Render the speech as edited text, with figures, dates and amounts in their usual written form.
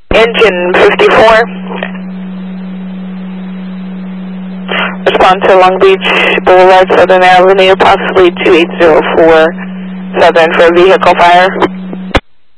Engine 54. Respond to Long Beach Boulevard, Southern Avenue, possibly 2804 Southern for vehicle fire.